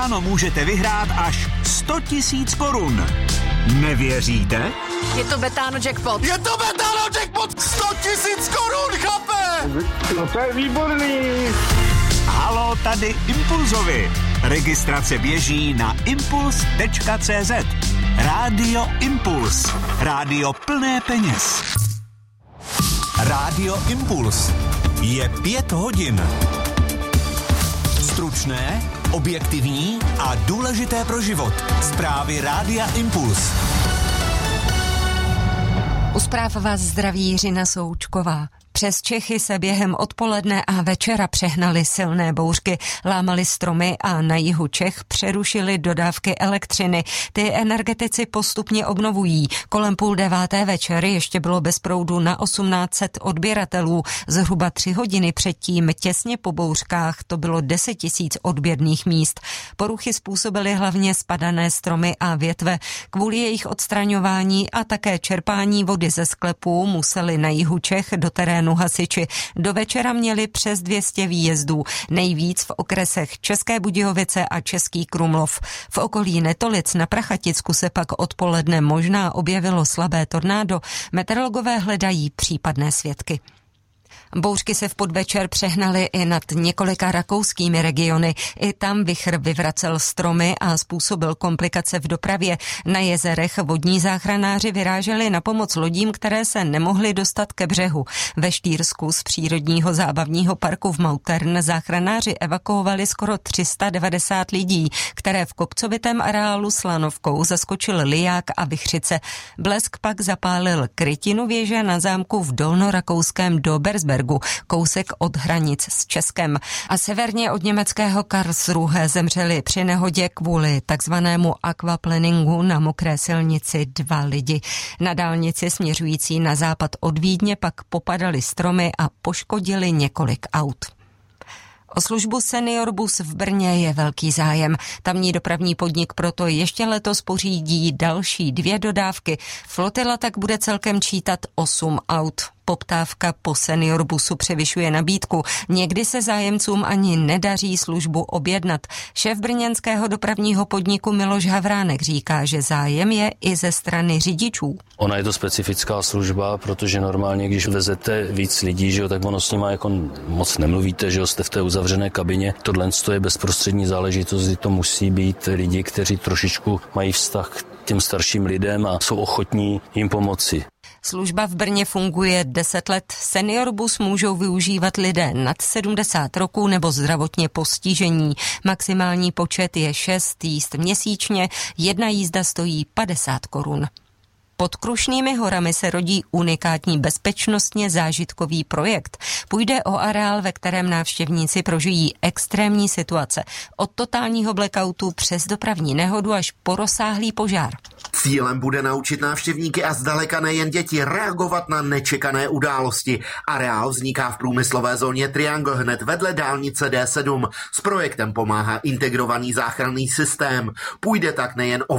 Ráno můžete vyhrát až 100 000 korun. Nevěříte? Je to Betano jackpot. Je to Betano jackpot! 100 000 korun, chlape! No to je výborný. Halo, tady Impulzovi. Registrace běží na impuls.cz. Rádio Impuls. Rádio plné peněz. Rádio Impuls. Je 5 hodin. Stručné, objektivní a důležité pro život. Zprávy Rádia Impuls. U zpráv vás zdraví Jiřina Součková. Přes Čechy se během odpoledne a večera přehnaly silné bouřky, lámaly stromy a na jihu Čech přerušily dodávky elektřiny. Ty energetici postupně obnovují. Kolem 8:30 večer ještě bylo bez proudu na 1800 odběratelů. Zhruba 3 hodiny předtím, těsně po bouřkách, to bylo 10 000 odběrných míst. Poruchy způsobily hlavně spadané stromy a větve. Kvůli jejich odstraňování a také čerpání vody ze sklepů museli na jihu Čech do terénu hasiči. Do večera měli přes 200 výjezdů, nejvíc v okresech České Budějovice a Český Krumlov. V okolí Netolic na Prachaticku se pak odpoledne možná objevilo slabé tornádo. Meteorologové hledají případné svědky. Bouřky se v podvečer přehnaly i nad několika rakouskými regiony. I tam vichr vyvracel stromy a způsobil komplikace v dopravě. Na jezerech vodní záchranáři vyráželi na pomoc lodím, které se nemohly dostat ke břehu. Ve Štýrsku z přírodního zábavního parku v Mautern záchranáři evakuovali skoro 390 lidí, které v kopcovitém areálu Slanovkou zaskočil liják a vichřice. Blesk pak zapálil krytinu věže na zámku v dolnorakouském Dobersbergu, kousek od hranic s Českem. A severně od německého Karlsruhe zemřeli při nehodě kvůli takzvanému aquaplaningu na mokré silnici 2 lidi. Na dálnici směřující na západ od Vídně pak popadaly stromy a poškodili několik aut. O službu Seniorbus v Brně je velký zájem. Tamní dopravní podnik proto ještě letos pořídí další 2 dodávky. Flotila tak bude celkem čítat 8 aut. Poptávka po Seniorbusu převyšuje nabídku. Někdy se zájemcům ani nedaří službu objednat. Šéf brněnského dopravního podniku Miloš Havránek říká, že zájem je i ze strany řidičů. Ona je to specifická služba, protože normálně, když vezete víc lidí, že jo, tak ono s nima jako moc nemluvíte, že jo, jste v té uzavřené kabině. Tohle je bezprostřední záležitost, to musí být lidi, kteří trošičku mají vztah k těm starším lidem a jsou ochotní jim pomoci. Služba v Brně funguje 10 let. Seniorbus můžou využívat lidé nad 70 roků nebo zdravotně postižení. Maximální počet je 6 jízd měsíčně, 1 jízda stojí 50 korun. Pod Krušnými horami se rodí unikátní bezpečnostně zážitkový projekt. Půjde o areál, ve kterém návštěvníci prožijí extrémní situace. Od totálního blackoutu přes dopravní nehodu až po rozsáhlý požár. Cílem bude naučit návštěvníky a zdaleka nejen děti reagovat na nečekané události. Areál vzniká v průmyslové zóně Triangle hned vedle dálnice D7. S projektem pomáhá integrovaný záchranný systém. Půjde tak nejen o